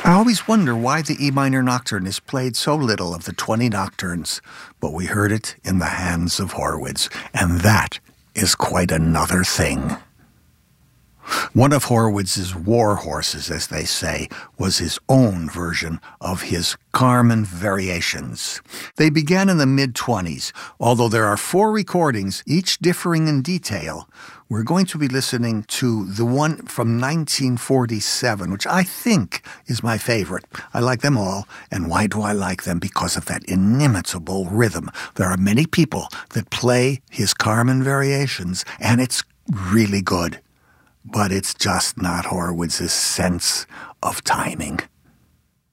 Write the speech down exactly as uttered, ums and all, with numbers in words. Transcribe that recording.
I always wonder why the E minor nocturne is played so little of the twenty nocturnes, but we heard it in the hands of Horowitz, and that is quite another thing. One of Horowitz's war horses, as they say, was his own version of his Carmen Variations. They began in the mid-twenties, although there are four recordings, each differing in detail. We're going to be listening to the one from nineteen forty-seven, which I think is my favorite. I like them all, and why do I like them? Because of that inimitable rhythm. There are many people that play his Carmen Variations, and it's really good. But it's just not Horowitz's sense of timing.